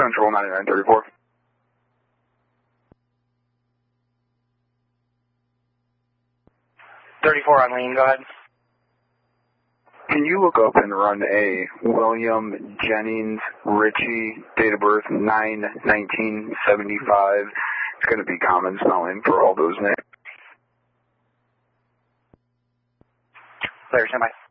Central 9934. On lean, go ahead. Can you look up and run a William Jennings Ritchie, date of birth 9/1975? It's going to be common spelling for all those names. Clear, stand by.